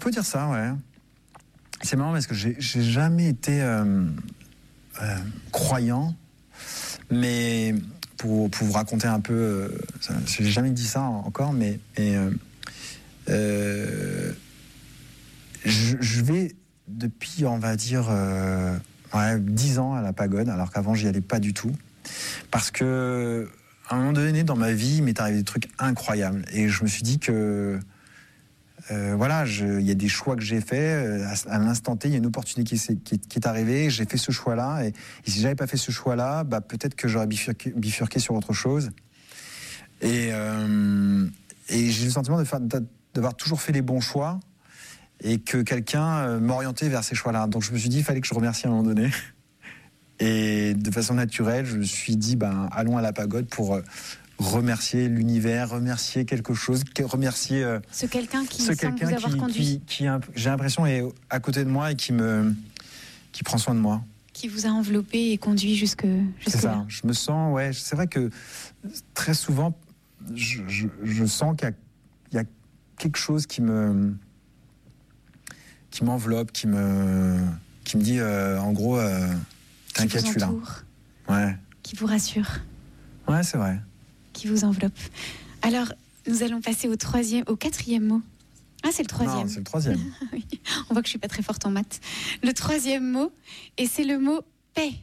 peut dire ça, ouais. C'est marrant parce que j'ai jamais été croyant, mais pour vous raconter un peu, j'ai jamais dit ça encore, mais je vais depuis, on va dire, 10 ans à la pagode, alors qu'avant j'y allais pas du tout, parce que à un moment donné dans ma vie, il m'est arrivé des trucs incroyables, et je me suis dit que il y a des choix que j'ai faits, à l'instant T, il y a une opportunité qui est arrivée, j'ai fait ce choix-là, et si j'avais pas fait ce choix-là, peut-être que j'aurais bifurqué sur autre chose. Et j'ai le sentiment d'avoir toujours fait les bons choix, et que quelqu'un m'orientait vers ces choix-là. Donc je me suis dit, il fallait que je remercie à un moment donné. Et de façon naturelle, je me suis dit, allons à la pagode pour remercier l'univers, remercier quelque chose, remercier ce quelqu'un qui semble vous avoir conduit. Qui j'ai l'impression est à côté de moi et qui prend soin de moi. Qui vous a enveloppé et conduit jusque c'est ça. là. Je me sens, c'est vrai que très souvent, je sens qu'il y a quelque chose qui m'enveloppe, qui me dit, en gros, t'inquiète, je suis là. Ouais. Qui vous rassure. Ouais, c'est vrai. Qui vous enveloppe. Alors, nous allons passer au 4e mot. Ah, c'est le 3e. Non, c'est le 3e. Oui. On voit que je suis pas très forte en maths. Le 3e mot, et c'est le mot paix.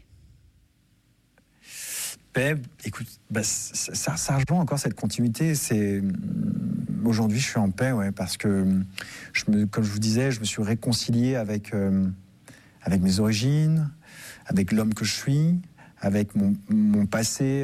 Paix, écoute, ça rejoint encore cette continuité. Aujourd'hui, je suis en paix, parce que, comme je vous disais, je me suis réconcilié avec mes origines, avec l'homme que je suis, avec mon passé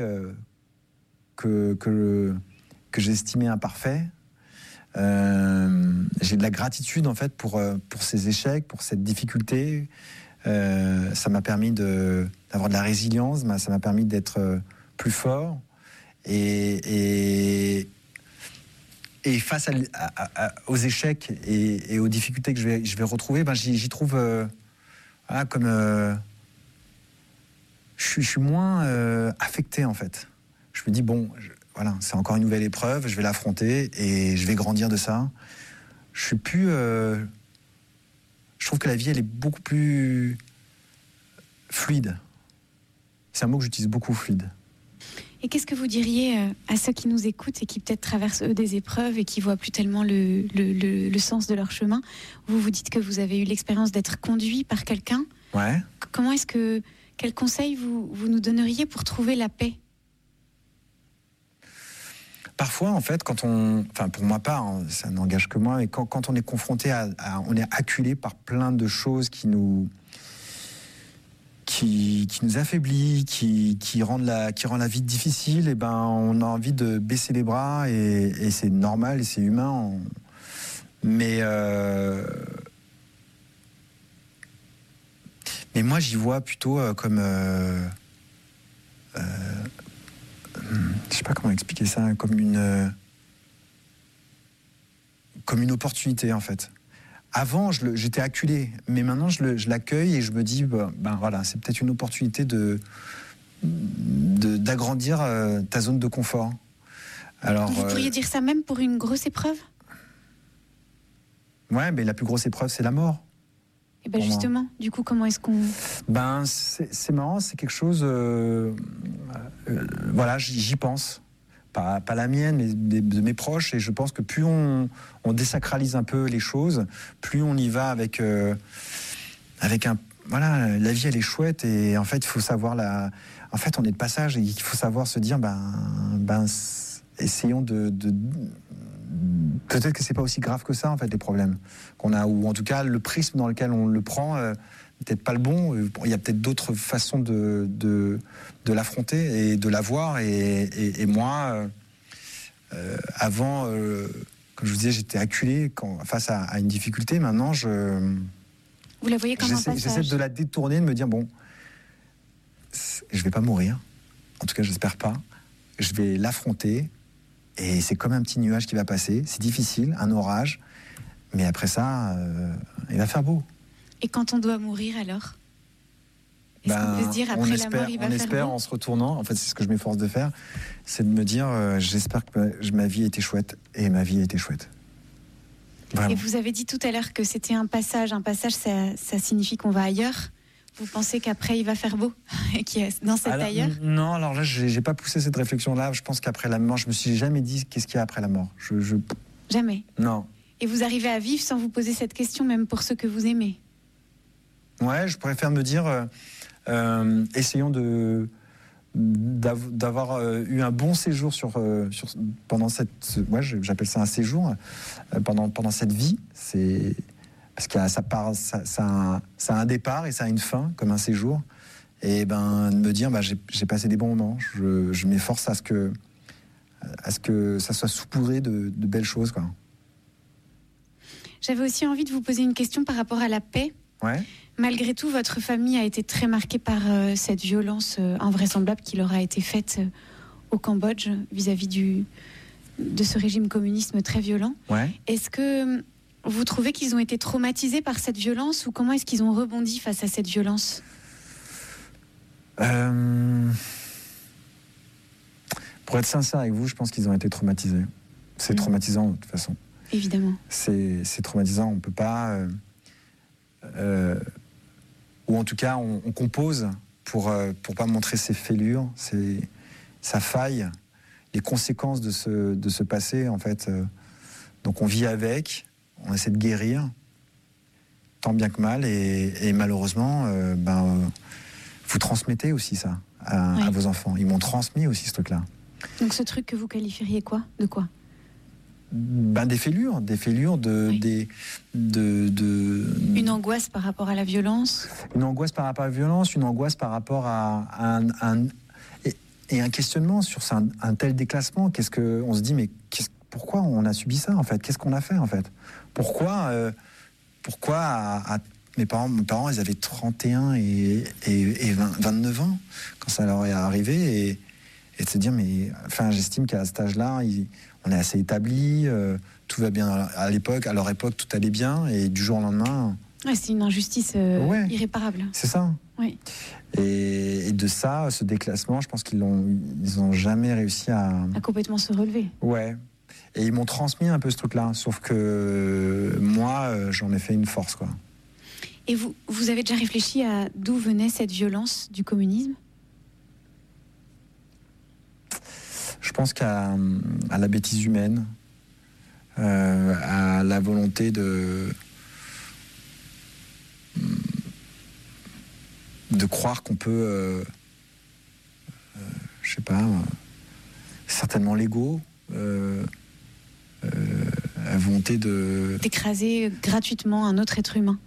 que j'estimais imparfait. J'ai de la gratitude en fait pour ces échecs, pour cette difficulté. Ça m'a permis d'avoir de la résilience, ça m'a permis d'être plus fort. Et face aux échecs et aux difficultés que je vais retrouver, j'y trouve comme je suis moins affecté en fait. Je me dis c'est encore une nouvelle épreuve, je vais l'affronter et je vais grandir de ça. Je suis plus. Je trouve que la vie elle est beaucoup plus fluide. C'est un mot que j'utilise beaucoup, fluide. Et qu'est-ce que vous diriez à ceux qui nous écoutent et qui peut-être traversent eux des épreuves et qui voient plus tellement le sens de leur chemin? Vous vous dites que vous avez eu l'expérience d'être conduit par quelqu'un. Ouais. Quel conseil vous nous donneriez pour trouver la paix? Parfois, en fait, pour ma part, ça n'engage que moi, mais quand on est confronté on est acculé par plein de choses qui nous affaiblit, qui rend la vie difficile, et on a envie de baisser les bras, et c'est normal et c'est humain. Mais moi, j'y vois plutôt comme je sais pas comment expliquer ça, comme une opportunité en fait. Avant, j'étais acculé, mais maintenant je l'accueille et je me dis, c'est peut-être une opportunité d'agrandir ta zone de confort. Alors, vous pourriez dire ça même pour une grosse épreuve? Ouais, mais la plus grosse épreuve, c'est la mort. Et justement, du coup, comment est-ce qu'on... C'est marrant, c'est quelque chose... j'y pense. Pas la mienne, mais de mes proches. Et je pense que plus on désacralise un peu les choses, plus on y va avec un... Voilà, la vie, elle est chouette. Et en fait, il faut savoir En fait, on est de passage et il faut savoir se dire, essayons de... Peut-être que c'est pas aussi grave que ça, en fait, les problèmes qu'on a. Ou en tout cas, le prisme dans lequel on le prend... peut-être pas le bon, il y a peut-être d'autres façons de l'affronter et de la voir, et moi avant comme je vous disais, j'étais acculé face à une difficulté. Maintenant vous la voyez comme un passage. J'essaie de la détourner, de me dire je vais pas mourir, en tout cas j'espère pas, je vais l'affronter, et c'est comme un petit nuage qui va passer, c'est difficile, un orage, mais après ça il va faire beau. Et quand on doit mourir, alors? Est-ce qu'on peut se dire, après la mort, il va faire beau? On espère, en se retournant, en fait, c'est ce que je m'efforce de faire, c'est de me dire, j'espère que ma vie a été chouette, et ma vie a été chouette. Vraiment. Et vous avez dit tout à l'heure que c'était un passage. Un passage, ça signifie qu'on va ailleurs. Vous pensez qu'après, il va faire beau et qu'il y a dans cet ailleurs? Non, alors là, j'ai pas poussé cette réflexion-là. Je pense qu'après la mort, je me suis jamais dit qu'est-ce qu'il y a après la mort. Jamais. Non. Et vous arrivez à vivre sans vous poser cette question, même pour ceux que vous aimez? Ouais, je préfère me dire, essayons d'avoir eu un bon séjour pendant j'appelle ça un séjour, pendant cette vie. Parce que ça a un départ et ça a une fin, comme un séjour. Et de me dire, j'ai passé des bons moments. Je m'efforce à ce que ça soit saupoudré de belles choses, quoi. J'avais aussi envie de vous poser une question par rapport à la paix. Ouais. Malgré tout, votre famille a été très marquée par cette violence invraisemblable qui leur a été faite au Cambodge vis-à-vis de ce régime communiste très violent. Ouais. Est-ce que vous trouvez qu'ils ont été traumatisés par cette violence ou comment est-ce qu'ils ont rebondi face à cette violence? Pour être sincère avec vous, je pense qu'ils ont été traumatisés. C'est traumatisant de toute façon. Évidemment. C'est traumatisant. On peut pas... ou en tout cas, on compose pour pas montrer ses fêlures, sa faille, les conséquences de ce passé, en fait. Donc on vit avec, on essaie de guérir, tant bien que mal, et malheureusement, vous transmettez aussi ça à vos enfants. Ils m'ont transmis aussi ce truc-là. Donc ce truc que vous qualifieriez de quoi? Des fêlures, Une angoisse par rapport à la violence. Une angoisse par rapport à la violence, une angoisse par rapport à un questionnement sur un tel déclassement. On se dit, mais pourquoi on a subi ça, en fait? Qu'est-ce qu'on a fait, en fait? Pourquoi mes parents, ils avaient 31 et 29 ans quand ça leur est arrivé, et de se dire, mais j'estime qu'à cet âge-là, on est assez établi, tout va bien à leur époque, tout allait bien, et du jour au lendemain... Ouais, c'est une injustice irréparable. C'est ça. Oui. Et de ça, ce déclassement, je pense qu'ils ont jamais réussi à complètement se relever. Ouais. Et ils m'ont transmis un peu ce truc-là, sauf que moi, j'en ai fait une force, quoi. Et vous avez déjà réfléchi à d'où venait cette violence du communisme? Je pense qu'à la bêtise humaine, à la volonté de croire qu'on peut, je sais pas, certainement l'ego, la volonté d'écraser gratuitement un autre être humain.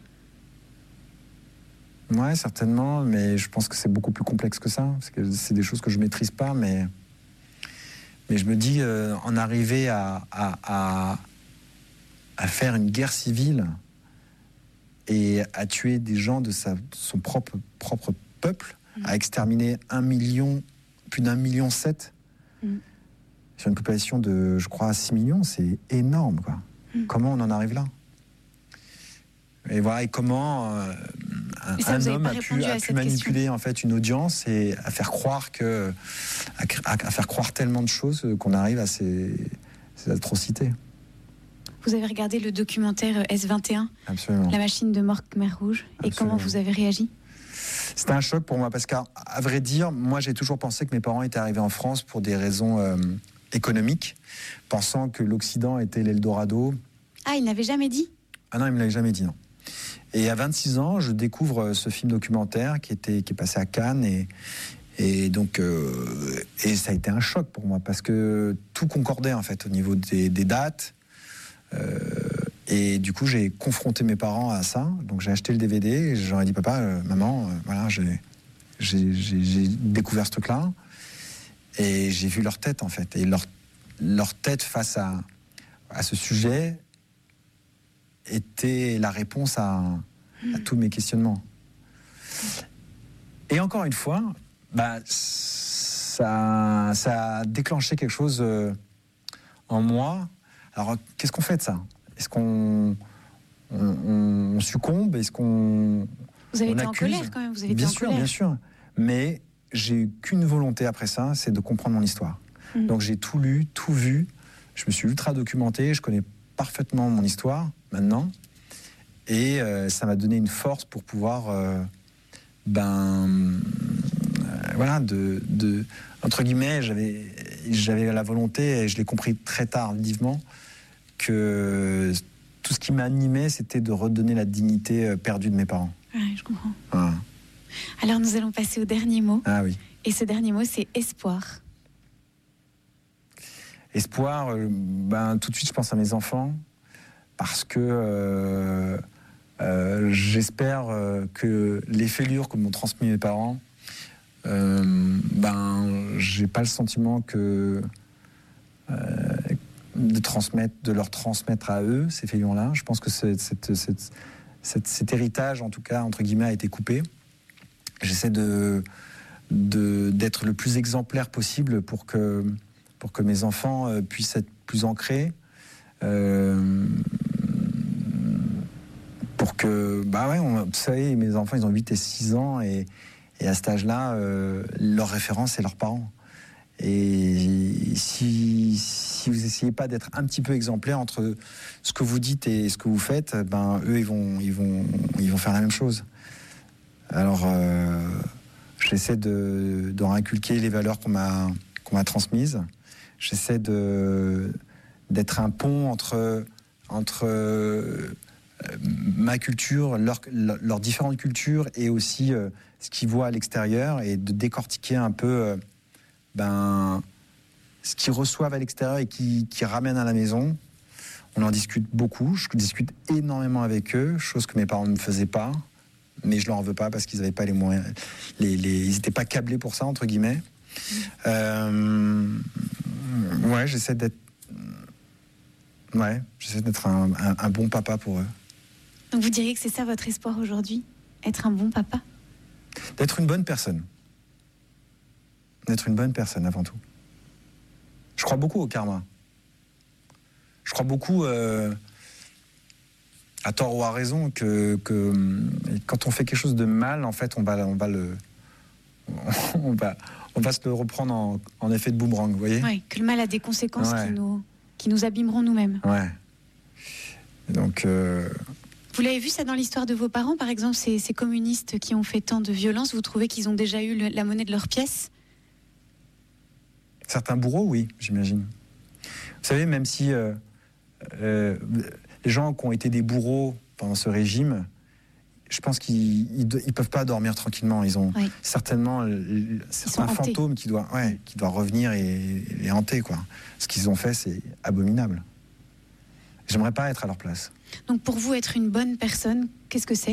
Ouais, certainement, mais je pense que c'est beaucoup plus complexe que ça, parce que c'est des choses que je maîtrise pas, mais je me dis, en arriver à faire une guerre civile et à tuer des gens de son propre peuple, à exterminer plus d'1,7 million sur une population de, je crois, 6 millions, c'est énorme, quoi. Comment on en arrive là? Et voilà, et comment un homme a pu manipuler en fait une audience et à faire croire tellement de choses qu'on arrive à ces atrocités. Vous avez regardé le documentaire S21, Absolument. La machine de mort Khmer Rouge, et comment vous avez réagi? C'était un choc pour moi parce qu'à vrai dire, moi j'ai toujours pensé que mes parents étaient arrivés en France pour des raisons économiques, pensant que l'Occident était l'Eldorado. Ah, il n'avait jamais dit? Ah non, il me l'avait jamais dit, non. Et à 26 ans, je découvre ce film documentaire qui est passé à Cannes et donc ça a été un choc pour moi parce que tout concordait en fait au niveau des dates. Et du coup, j'ai confronté mes parents à ça. Donc j'ai acheté le DVD et j'aurais dit papa, maman, voilà, j'ai découvert ce truc-là et j'ai vu leur tête en fait et leur tête face à ce sujet était la réponse à tous mes questionnements. Et encore une fois, ça a déclenché quelque chose en moi. Alors, qu'est-ce qu'on fait de ça? Est-ce qu'on succombe? Est-ce qu'on Vous avez été accuse? en colère quand même, vous avez été bien en sûr, colère. Bien sûr. Mais j'ai eu qu'une volonté après ça, c'est de comprendre mon histoire. Donc j'ai tout lu, tout vu. Je me suis ultra documenté. Je connais parfaitement mon histoire maintenant. Et ça m'a donné une force pour pouvoir, voilà, entre guillemets, j'avais la volonté, et je l'ai compris très tardivement, que tout ce qui m'animait, c'était de redonner la dignité perdue de mes parents. Ouais, je comprends. Voilà. Alors nous allons passer au dernier mot. Ah oui. Et ce dernier mot, c'est espoir. Espoir, tout de suite, je pense à mes enfants, parce que j'espère que les fêlures que m'ont transmis mes parents, j'ai pas le sentiment que de leur transmettre à eux ces fêlures-là. Je pense que cet héritage, en tout cas entre guillemets, a été coupé. J'essaie d'être le plus exemplaire possible pour que mes enfants puissent être plus ancrés, pour que, vous savez, mes enfants, ils ont 8 et 6 ans, et à cet âge-là, leur référence, c'est leurs parents. Et si vous essayez pas d'être un petit peu exemplaire entre ce que vous dites et ce que vous faites, eux, ils vont faire la même chose. Alors, j'essaie d'en inculquer les valeurs qu'on m'a transmises. J'essaie d'être un pont entre ma culture, leurs différentes cultures, et aussi ce qu'ils voient à l'extérieur, et de décortiquer un peu ce qu'ils reçoivent à l'extérieur et qui ramènent à la maison. On en discute beaucoup, je discute énormément avec eux, chose que mes parents ne faisaient pas, mais je leur en veux pas parce qu'ils n'avaient pas les moyens, ils n'étaient pas câblés pour ça, entre guillemets. J'essaie d'être un bon papa pour eux. Donc vous diriez que c'est ça votre espoir aujourd'hui, être un bon papa? D'être une bonne personne. D'être une bonne personne avant tout. Je crois beaucoup au karma. Je crois beaucoup, à tort ou à raison, que quand on fait quelque chose de mal, en fait, on va se le reprendre en effet de boomerang, vous voyez ? Oui, que le mal a des conséquences qui nous abîmeront nous-mêmes. Ouais. Donc. Vous l'avez vu ça dans l'histoire de vos parents, par exemple, ces communistes qui ont fait tant de violence, vous trouvez qu'ils ont déjà eu la monnaie de leur pièce ? Certains bourreaux, oui, j'imagine. Vous savez, même si les gens qui ont été des bourreaux pendant ce régime, je pense qu'ils ne peuvent pas dormir tranquillement. Ils ont certainement certains fantômes qui doivent revenir et les hanter, quoi. Ce qu'ils ont fait, c'est abominable. J'aimerais pas être à leur place. Donc pour vous, être une bonne personne, qu'est-ce que c'est ?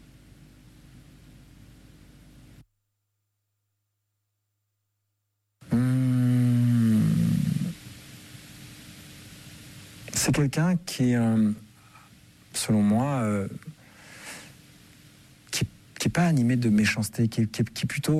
C'est quelqu'un qui est, selon moi, qui n'est pas animé de méchanceté, qui est plutôt...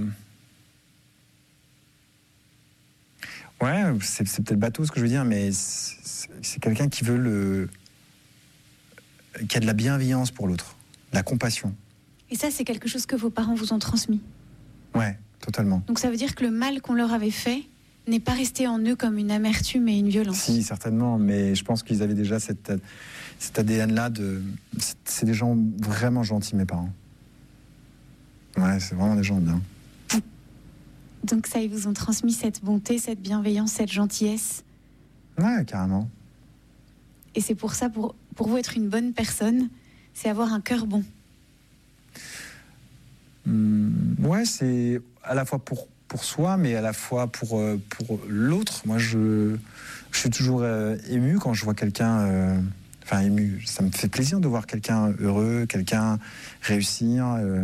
c'est peut-être bateau ce que je veux dire, mais c'est quelqu'un qui veut qui a de la bienveillance pour l'autre, de la compassion. Et ça, c'est quelque chose que vos parents vous ont transmis ? Ouais, totalement. Donc ça veut dire que le mal qu'on leur avait fait n'est pas resté en eux comme une amertume et une violence ? Si, certainement, mais je pense qu'ils avaient déjà cet ADN-là c'est des gens vraiment gentils, mes parents. Ouais, c'est vraiment des gens bien. Donc ça, ils vous ont transmis cette bonté, cette bienveillance, cette gentillesse ? Ouais, carrément. Et c'est pour ça, pour vous, être une bonne personne, c'est avoir un cœur bon. Ouais, c'est à la fois pour soi, mais à la fois pour l'autre. Moi, je suis toujours ému quand je vois quelqu'un... ému, ça me fait plaisir de voir quelqu'un heureux, quelqu'un réussir.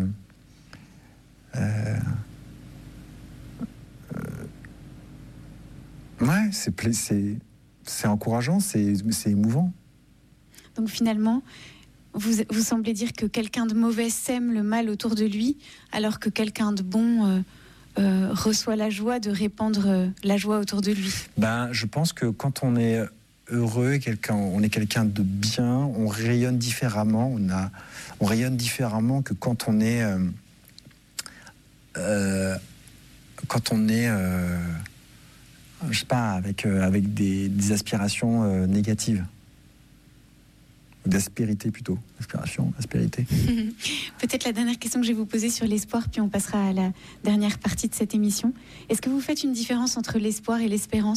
Ouais, c'est encourageant, c'est émouvant. Donc finalement, vous semblez dire que quelqu'un de mauvais sème le mal autour de lui, alors que quelqu'un de bon reçoit la joie de répandre la joie autour de lui. Je pense que quand on est heureux, on est quelqu'un de bien, on rayonne différemment. On rayonne différemment que quand on est je sais pas, avec des aspirations négatives. D'aspérité plutôt. Aspiration, aspérité. Peut-être la dernière question que je vais vous poser sur l'espoir, puis on passera à la dernière partie de cette émission. Est-ce que vous faites une différence entre l'espoir et l'espérance ?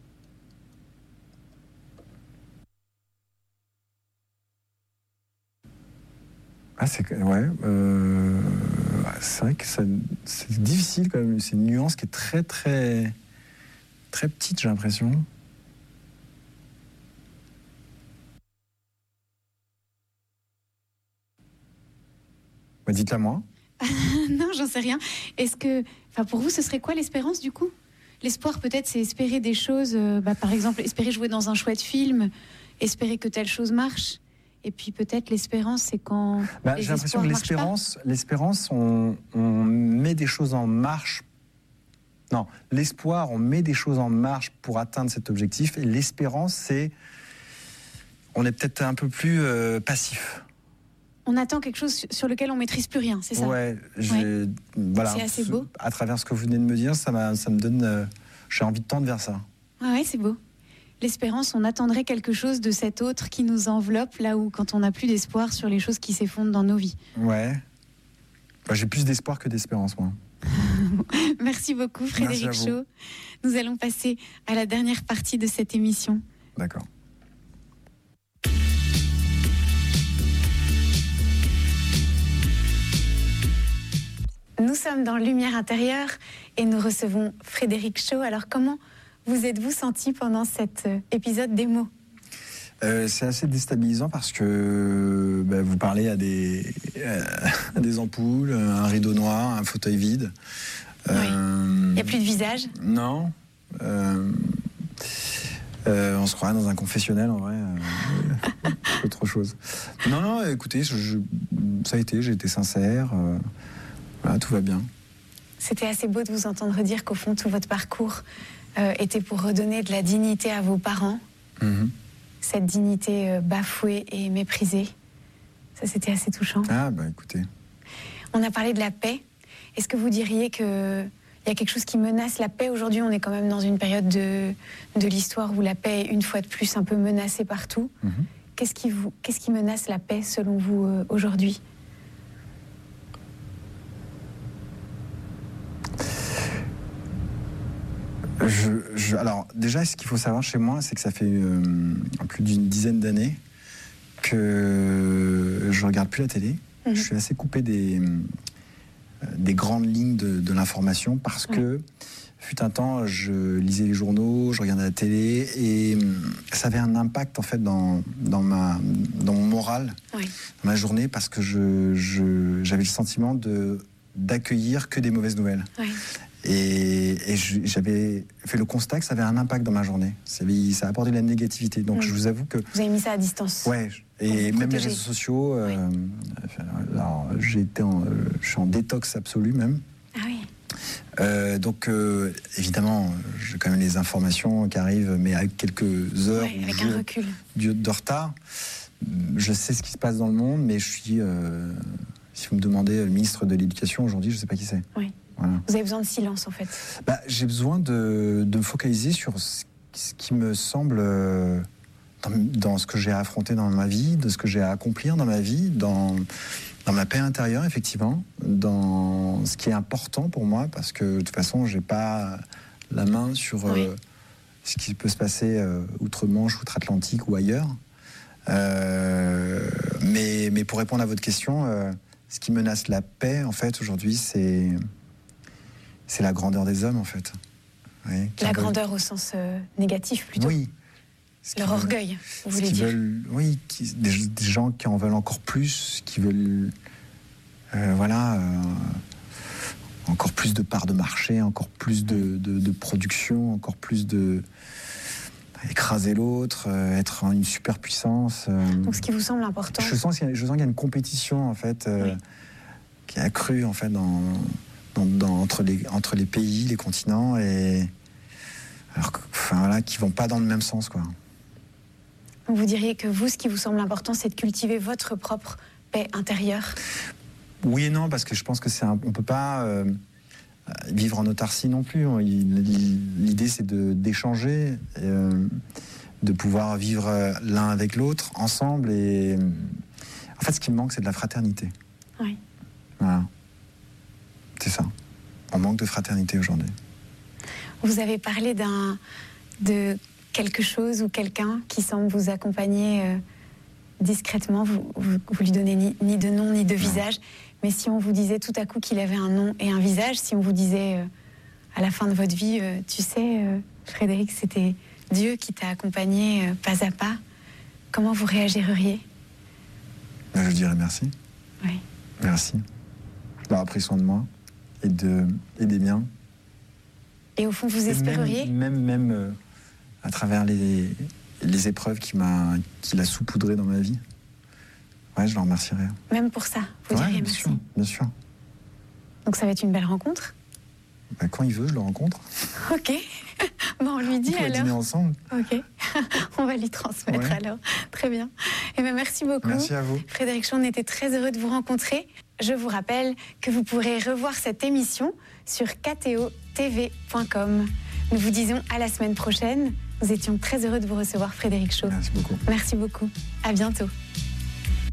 Ah, c'est vrai que c'est difficile quand même. C'est une nuance qui est très très très petite, j'ai l'impression. Bah, dites-la moi. Non, j'en sais rien. Est-ce que, pour vous, ce serait quoi l'espérance du coup ? L'espoir, peut-être, c'est espérer des choses. Par exemple, espérer jouer dans un chouette film, espérer que telle chose marche. Et puis peut-être l'espérance, c'est quand. J'ai l'impression que l'espérance, on met des choses en marche. Non, l'espoir, on met des choses en marche pour atteindre cet objectif. Et l'espérance, on est peut-être un peu plus passif. On attend quelque chose sur lequel on maîtrise plus rien, c'est ça ? Ouais, voilà. C'est assez beau. À travers ce que vous venez de me dire, ça me donne. J'ai envie de tendre vers ça. Ouais, c'est beau. L'espérance, on attendrait quelque chose de cet autre qui nous enveloppe, là où quand on n'a plus d'espoir sur les choses qui s'effondrent dans nos vies. Ouais. J'ai plus d'espoir que d'espérance, moi. Merci beaucoup, Frédéric Chaud. Nous allons passer à la dernière partie de cette émission. D'accord. Nous sommes dans Lumière intérieure et nous recevons Frédéric Chaud. Alors comment vous êtes-vous senti pendant cet épisode démo ? C'est assez déstabilisant parce que vous parlez à des ampoules, un rideau noir, un fauteuil vide. Oui. Il n'y a plus de visage ? Non. On se croirait dans un confessionnel en vrai. Autre chose. Non, écoutez, ça a été, j'ai été sincère. Voilà, tout va bien. C'était assez beau de vous entendre dire qu'au fond, tout votre parcours était pour redonner de la dignité à vos parents. Mm-hmm. Cette dignité bafouée et méprisée. Ça, c'était assez touchant. Ah, écoutez. On a parlé de la paix. Est-ce que vous diriez qu'il y a quelque chose qui menace la paix aujourd'hui ? On est quand même dans une période de l'histoire où la paix est une fois de plus un peu menacée partout. Mm-hmm. Qu'est-ce qui menace la paix selon vous aujourd'hui ? Alors, déjà, ce qu'il faut savoir chez moi, c'est que ça fait plus d'une dizaine d'années que je ne regarde plus la télé. Je suis assez coupé des grandes lignes de l'information parce que, fut un temps, je lisais les journaux, je regardais la télé et ça avait un impact, en fait, dans mon moral, dans ma journée, parce que j'avais le sentiment d'accueillir que des mauvaises nouvelles. Et j'avais fait le constat que ça avait un impact dans ma journée. Ça a apporté de la négativité. Donc je vous avoue que... Vous avez mis ça à distance. Ouais. Et même les réseaux sociaux. Alors je suis en détox absolu même. Ah oui. Donc évidemment, j'ai quand même les informations qui arrivent, mais avec quelques heures avec un recul de retard. Je sais ce qui se passe dans le monde, mais je suis... si vous me demandez le ministre de l'Éducation aujourd'hui, je ne sais pas qui c'est. Oui. Voilà. Vous avez besoin de silence, en fait. J'ai besoin de me focaliser sur ce qui me semble dans ce que j'ai à affronter dans ma vie, de ce que j'ai à accomplir dans ma vie, dans ma paix intérieure, effectivement, dans ce qui est important pour moi, parce que de toute façon, j'ai pas la main sur ce qui peut se passer outre-Manche, outre-Atlantique ou ailleurs. Mais pour répondre à votre question, ce qui menace la paix, en fait, aujourd'hui, c'est la grandeur des hommes, en fait. Oui, la grandeur au sens négatif, plutôt. Oui. Leur orgueil, vous voulez dire. Oui, des gens qui en veulent encore plus, qui veulent... encore plus de parts de marché, encore plus de production, encore plus de... écraser l'autre, être une superpuissance. Donc ce qui vous semble important... Je sens qu'il y a une compétition, en fait, qui est accrue, en fait, entre les pays, les continents, et qui vont pas dans le même sens, quoi. Vous diriez que vous, ce qui vous semble important, c'est de cultiver votre propre paix intérieure? Oui et non, parce que je pense que on peut pas vivre en autarcie non plus. L'idée, c'est d'échanger. de pouvoir vivre l'un avec l'autre, ensemble. Et en fait, ce qui me manque, c'est de la fraternité. Oui. Voilà. C'est ça. On manque de fraternité aujourd'hui. Vous avez parlé de quelque chose ou quelqu'un qui semble vous accompagner discrètement. Vous lui donnez ni de nom ni de visage. Mais si on vous disait tout à coup qu'il avait un nom et un visage, si on vous disait à la fin de votre vie, tu sais, Frédéric, c'était Dieu qui t'a accompagné pas à pas, comment vous réagiriez? Je dirais merci. Oui. Merci d'avoir pris soin de moi et des miens. Et au fond, vous espéreriez? Même à travers les épreuves qu'il a saupoudrées dans ma vie. Ouais, je le remercierais. Même pour ça, vous diriez merci. Bien sûr. Donc ça va être une belle rencontre? Bah, quand il veut, je le rencontre. Ok. Bon, on lui dit on va alors. Dîner ensemble. Ok. On va lui transmettre alors. Très bien. Et bien, merci beaucoup. Merci à vous. Frédéric Shaw, on était très heureux de vous rencontrer. Je vous rappelle que vous pourrez revoir cette émission sur ktotv.com. Nous vous disons à la semaine prochaine. Nous étions très heureux de vous recevoir, Frédéric Shaw. Merci beaucoup. Merci beaucoup. À bientôt.